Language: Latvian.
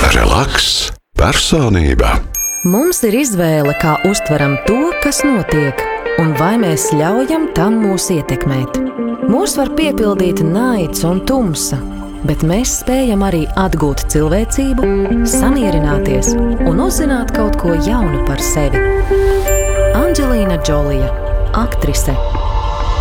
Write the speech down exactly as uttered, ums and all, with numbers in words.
Relaks, personība. Mums ir izvēle, kā uztveram to, kas notiek, un vai mēs ļaujam tam mūs ietekmēt. Mūs var piepildīt naids un tumsa, bet mēs spējam arī atgūt cilvēcību, samierināties un uzzināt kaut ko jaunu par sevi. Andželīna Džolija, aktrise.